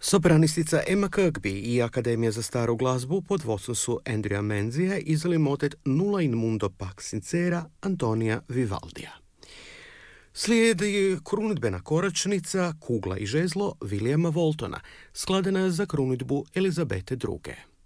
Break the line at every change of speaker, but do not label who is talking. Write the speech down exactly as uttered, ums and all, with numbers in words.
Sopranistica Emma Kirkby i Akademija za staru glazbu pod vodstvom su Andrea Menzija izveli motet Nulla in mundo pax sincera Antonija Vivaldija. Slijedi krunidbena koračnica Kugla i žezlo Williama Waltona, skladana za krunidbu Elizabete druge.